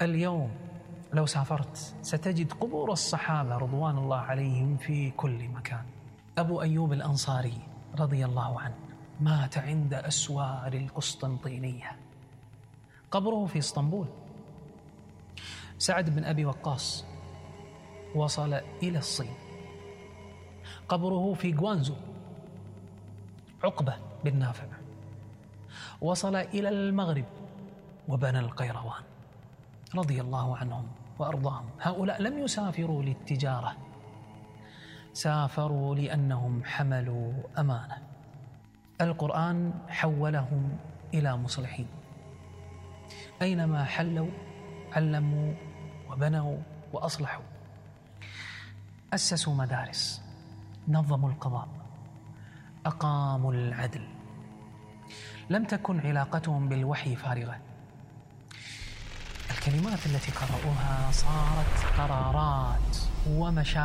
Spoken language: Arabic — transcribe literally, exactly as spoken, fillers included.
اليوم لو سافرت ستجد قبور الصحابة رضوان الله عليهم في كل مكان. أبو أيوب الأنصاري رضي الله عنه مات عند أسوار القسطنطينية، قبره في اسطنبول. سعد بن أبي وقاص وصل إلى الصين، قبره في غوانزو. عقبة بن نافع وصل إلى المغرب وبنى القيروان، رضي الله عنهم وأرضاهم. هؤلاء لم يسافروا للتجارة، سافروا لأنهم حملوا أمانة. القرآن حولهم إلى مصلحين، أينما حلوا علموا وبنوا وأصلحوا. أسسوا مدارس، نظموا القضاء، أقاموا العدل. لم تكن علاقتهم بالوحي فارغة، الكلمات التي قرأوها صارت قرارات ومشاعر